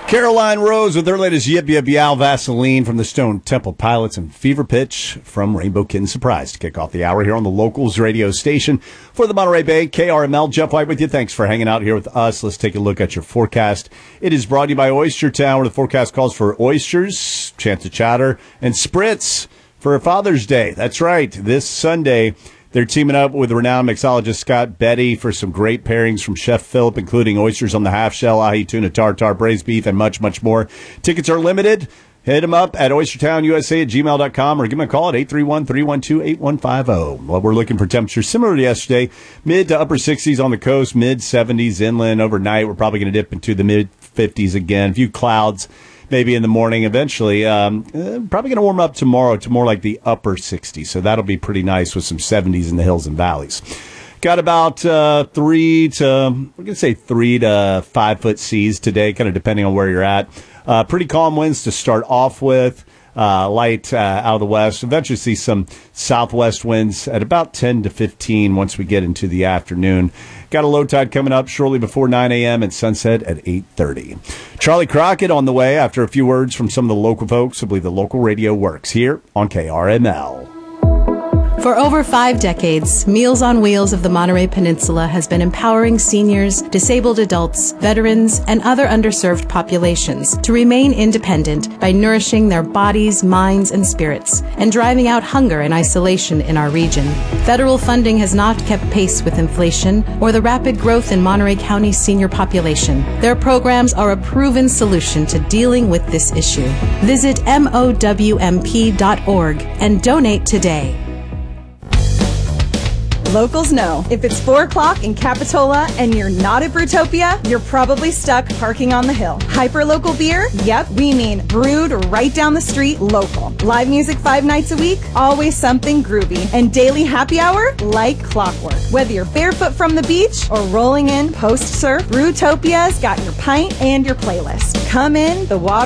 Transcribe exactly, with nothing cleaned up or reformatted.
Caroline Rose with her latest Yip Yip Yow Vaseline from the Stone Temple Pilots and Fever Pitch from Rainbow Kitten Surprise to kick off the hour here on the Locals radio station for the Monterey Bay. K R M L, Jeff White with you. Thanks for hanging out here with us. Let's take a look at your forecast. It is brought to you by Oyster Town, where the forecast calls for oysters, chance of chowder, and spritz for Father's Day. That's right. This Sunday, they're teaming up with renowned mixologist Scott Betty for some great pairings from Chef Philip, including oysters on the half shell, ahi tuna tartar, braised beef, and much, much more. Tickets are limited. Hit them up at oyster town u s a at gmail dot com or give them a call at eight three one, three one two, eight one five zero. Well, we're looking for temperatures similar to yesterday, mid to upper sixties on the coast, mid seventies inland. Overnight, we're probably going to dip into the mid fifties again. A few clouds maybe in the morning eventually. Um, uh, probably going to warm up tomorrow to more like the upper sixties. So that'll be pretty nice with some seventies in the hills and valleys. Got about uh, three to, we're going to say three to five foot seas today, kind of depending on where you're at. Uh, pretty calm winds to start off with. Uh, light uh, out of the west. Eventually see some southwest winds at about ten to fifteen once we get into the afternoon. Got a low tide coming up shortly before nine a.m. and sunset at eight thirty. Charlie Crockett on the way after a few words from some of the local folks who believe the local radio works here on K R M L. For over five decades, Meals on Wheels of the Monterey Peninsula has been empowering seniors, disabled adults, veterans, and other underserved populations to remain independent by nourishing their bodies, minds, and spirits, and driving out hunger and isolation in our region. Federal funding has not kept pace with inflation or the rapid growth in Monterey County's senior population. Their programs are a proven solution to dealing with this issue. Visit M O W M P dot org and donate today. Locals know, if it's four o'clock in Capitola and you're not at Brewtopia, you're probably stuck parking on the hill. Hyperlocal beer? Yep, we mean brewed right down the street, local. Live music five nights a week? Always something groovy. And daily happy hour? Like clockwork. Whether you're barefoot from the beach or rolling in post-surf, Brewtopia's got your pint and your playlist. Come in, the water